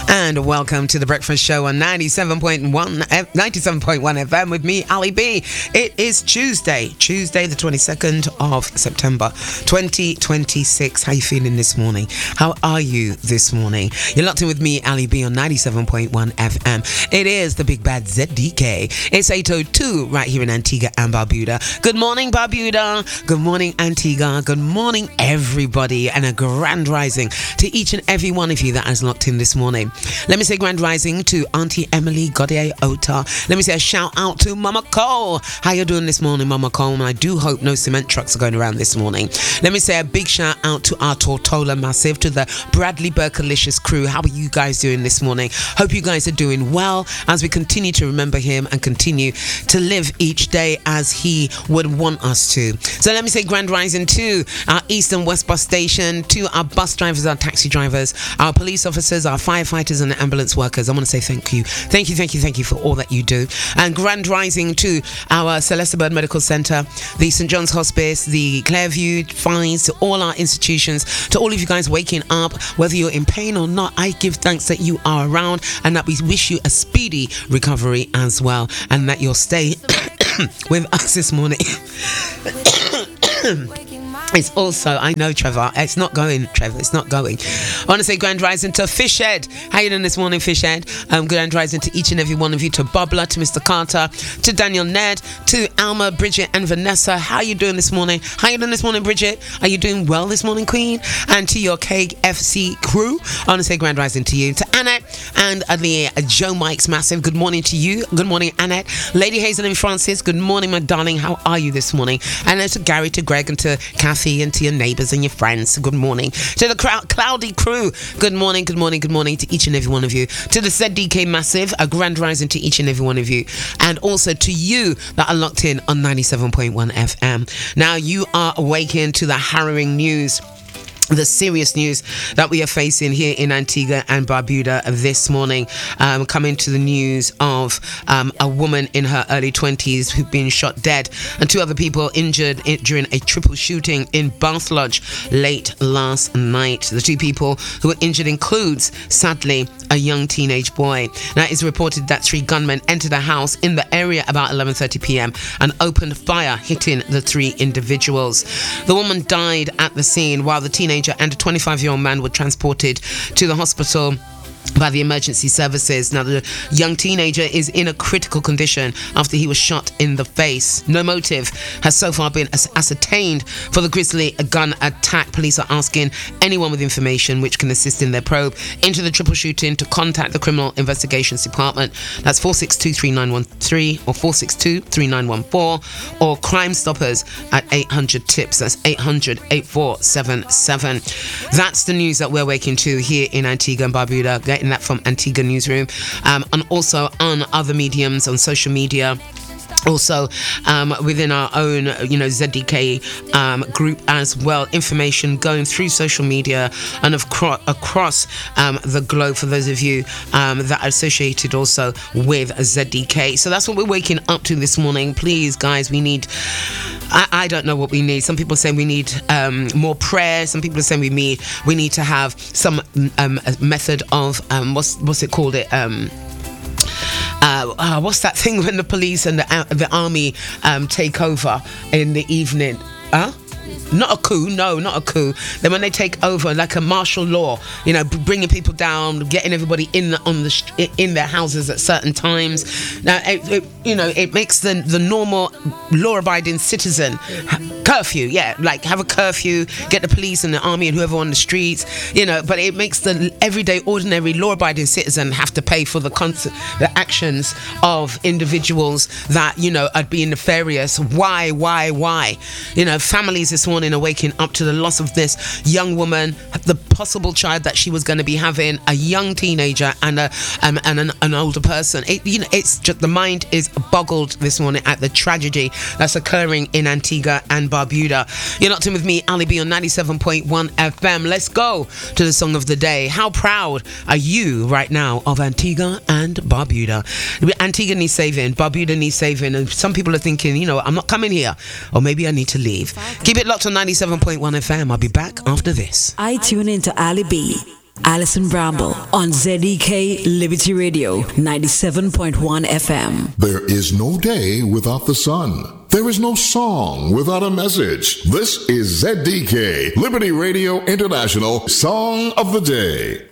And welcome to the Breakfast Show on 97.1 FM with me, Ali B. It is Tuesday the 22nd of September 2026. How you feeling this morning? How are you this morning? You're locked in with me, Ali B, on 97.1 FM. It is the big bad ZDK. It's 8:02 right here in Antigua and Barbuda. Good morning, Barbuda. Good morning, Antigua. Good morning, everybody, and a grand rising to each and every one of you that is locked in this morning. Let me say grand rising to Auntie Emily Godier Ota. Let me say a shout out to Mama Cole. How you doing this morning, Mama Cole? And I do hope no cement trucks are going around this morning. Let me say a big shout out to our Tortola Massive, to the Bradley Burkalicious crew. How are you guys doing this morning? Hope you guys are doing well as we continue to remember him and continue to live each day as he would want us to. So let me say grand rising to our East and West bus station, to our bus drivers, our taxi drivers, our police officers, our firefighters and ambulance workers. I want to say thank you for all that you do. And grand rising to our Celeste Bird Medical Centre, the St John's Hospice, the Clairview Fines, to all our institutions, to all of you guys waking up, whether you're in pain or not. I give thanks that you are around and that we wish you a speedy recovery as well, and that you'll stay with us this morning. It's also, I know, Trevor, it's not going. I want to say grand rising to Fishhead. How you doing this morning, Fishhead? Grand rising to each and every one of you, to Bobla, to Mr. Carter, to Daniel Ned, to Alma, Bridget and Vanessa. How you doing this morning? Bridget? Are you doing well this morning, Queen? And to your KFC crew, I want to say grand rising to you. To Annette and the Joe Mike's Massive, good morning to you. Good morning, Annette. Lady Hazel and Francis, good morning, my darling. How are you this morning? And to Gary, to Greg and to Kathy, and to your neighbours and your friends, good morning. To the Cloudy crew, good morning to each and every one of you. To the ZDK Massive, a grand rising to each and every one of you. And also to you that are locked in on 97.1 FM. Now you are awakened to the harrowing news, the serious news that we are facing here in Antigua and Barbuda this morning. Coming to the news of a woman in her early 20s who'd been shot dead and two other people injured during a triple shooting in Bath Lodge late last night. The two people who were injured includes, sadly, a young teenage boy. Now it's reported that three gunmen entered a house in the area about 11:30 p.m. and opened fire, hitting the three individuals. The woman died at the scene while the teenager and a 25-year-old man were transported to the hospital by the emergency services. Now the young teenager is in a critical condition after he was shot in the face. No motive has so far been ascertained for the grisly gun attack. Police are asking anyone with information which can assist in their probe into the triple shooting to contact the Criminal Investigations Department. That's 462-3913 or 462-3914 or Crime Stoppers at 800-TIPS. That's 800-8477. That's the news that we're waking to here in Antigua and Barbuda. Getting that from Antigua Newsroom, and also on other mediums, on social media. Also within our own ZDK group as well, information going through social media and across the globe for those of you that are associated also with ZDK. So that's what we're waking up to this morning. Please guys, we need, I don't know what we need. Some people say we need more prayer. Some people are saying we need to have some method of what's it called, what's that thing when the police and the army take over in the evening? Not a coup, no, not a coup. Then when they take over, like a martial law, bringing people down, getting everybody in their houses at certain times. Now, it makes the normal law-abiding citizen curfew, like have a curfew, get the police and the army and whoever on the streets, but it makes the everyday, ordinary, law-abiding citizen have to pay for the actions of individuals that, are being nefarious. Why? Families this morning are waking up to the loss of this young woman, the possible child that she was going to be having, a young teenager and an older person. It's just, the mind is boggled this morning at the tragedy that's occurring in Antigua and Barbuda. You're locked in with me, Ali B, on 97.1 FM. Let's go to the song of the day. How proud are you right now of Antigua and Barbuda? Antigua needs saving, Barbuda needs saving, and some people are thinking, I'm not coming here, or maybe I need to leave. Keep it locked on 97.1 FM. I'll be back after this. I tune into Ali B. Alison Bramble on ZDK Liberty Radio 97.1 FM. There is no day without the sun. There is no song without a message. This is ZDK Liberty Radio International Song of the Day.